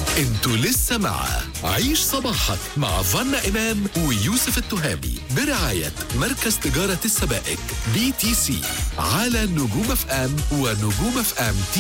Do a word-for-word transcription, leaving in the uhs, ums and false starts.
انتوا لسه مع عيش صباحك مع فنا إمام ويوسف التهامي برعاية مركز تجارة السبائك بي تي سي على نجوم اف ام ونجوم اف ام تي